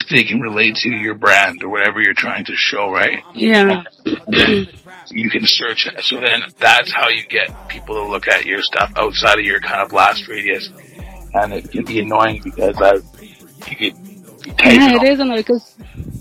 they can relate to your brand or whatever you're trying to show, right? Yeah. And then you can search it. So then that's how you get people to look at your stuff outside of your kind of blast radius. And it can be annoying because you could type it is annoying because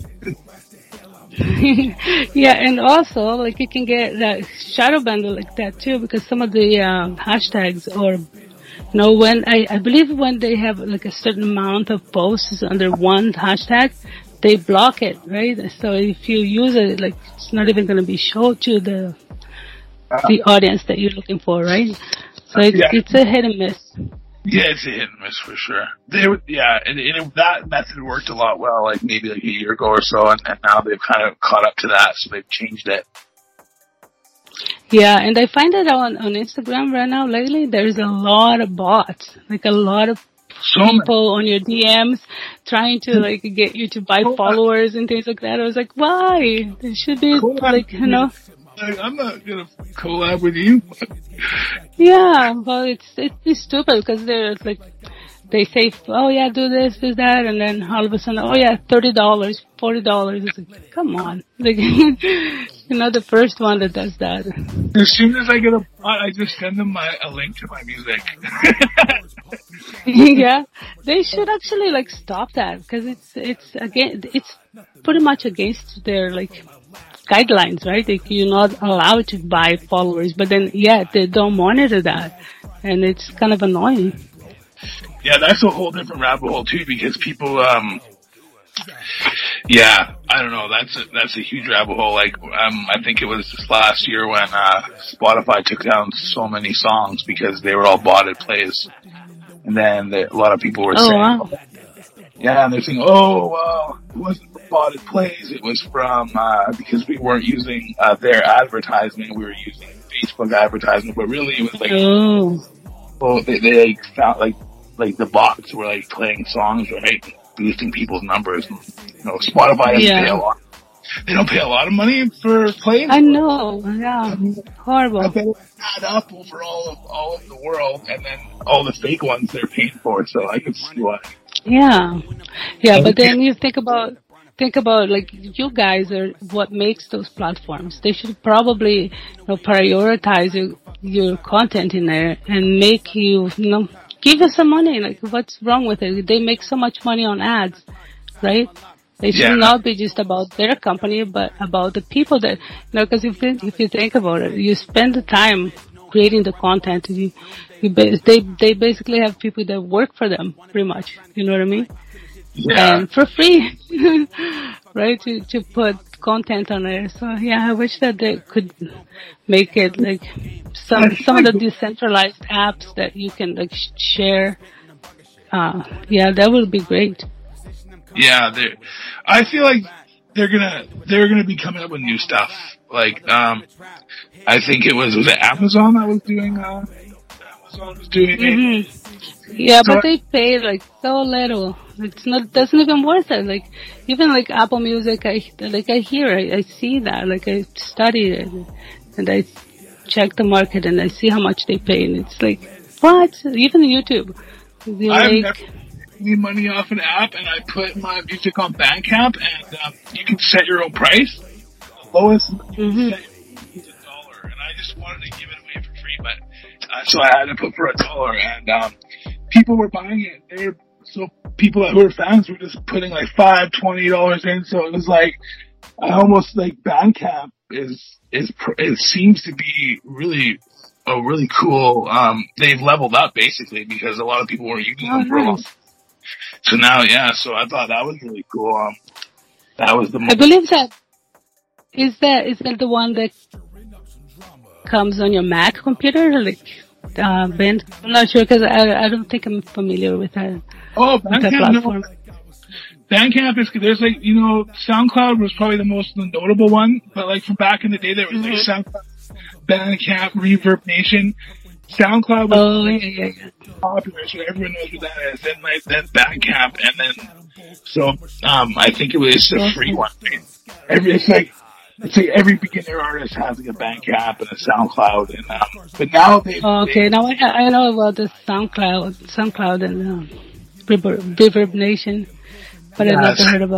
yeah, and also like you can get that shadow bundle like that too, because some of the hashtags, or when I believe when they have like a certain amount of posts under one hashtag, they block it, right? So if you use it, like it's not even going to be shown to the audience that you're looking for, right? So it's a hit and miss. Yeah, it's a hit and miss for sure. And that method worked a lot well, like maybe like a year ago or so, and now they've kind of caught up to that, so they've changed it. Yeah, and I find that on Instagram right now lately, there's a lot of bots, like a lot of people on your DMs trying to like get you to buy followers and things like that. I was like, why? There should be like, I'm not gonna collab with you. Yeah, well, it's stupid because they're like, they say, oh yeah, do this, do that, and then all of a sudden, oh yeah, $30, $40. It's like, come on, like, you're not the first one that does that. As soon as I get a bot, I just send them a link to my music. Yeah, they should actually like stop that, because it's pretty much against their like guidelines, right? Like, you're not allowed to buy followers, but then they don't monitor that, and it's kind of annoying. Yeah, that's a whole different rabbit hole too, because people, I don't know, that's a huge rabbit hole. Like, I think it was this last year when Spotify took down so many songs because they were all botted plays, and then a lot of people were saying, wow. Yeah, and they're saying, it wasn't from botted plays, it was from, because we weren't using their advertisement, we were using Facebook advertisement, but really it was like, well, they like found like the bots were like playing songs, right? Boosting people's numbers. Spotify doesn't pay a lot. They don't pay a lot of money for plays. I know, yeah. Horrible. I bet it add up over all of the world, and then all the fake ones they're paying for, so I can see why. Yeah, but then you think about like, you guys are what makes those platforms. They should probably prioritize your content in there and make you give us some money. Like, what's wrong with it? They make so much money on ads, right? They should not be just about their company, but about the people that, because if you think about it, you spend the time creating the content. They basically have people that work for them, pretty much. You know what I mean? Yeah. And for free, right? To put content on there. So I wish that they could make it like some of the decentralized apps that you can like share. That would be great. Yeah, I feel like they're gonna be coming up with new stuff. Like, I think it was Amazon that was doing. Amazon was doing it. Yeah, but they pay like so little. It's doesn't even worth it. Like, even like Apple Music, I see that. Like, I study it and I check the market and I see how much they pay, and it's like, what? Even YouTube. I've never made money off an app, and I put my music on Bandcamp, and you can set your own price. The lowest you can set is $1, and I just wanted to give it away for free, but so I had to put for $1, and people were buying it. So people who were fans were just putting like $5, $20 in. So it was like, I almost like Bandcamp it seems to be really cool. They've leveled up basically because a lot of people were using them for a long. So now, so I thought that was really cool. That was the. I believe that is that the one that comes on your Mac computer, like. Ben, I'm not sure because I don't think I'm familiar with that. Oh, Bandcamp, no. Bandcamp is, there's like, SoundCloud was probably the most notable one, but like from back in the day there was like SoundCloud, Bandcamp, Reverb Nation. SoundCloud was popular, so everyone knows what that is. Then Bandcamp, and then, so, I think it was a free one. It's like every beginner artist has like a Bandcamp and a SoundCloud, and but now now I know about the SoundCloud and Reverb Nation, but I've never heard about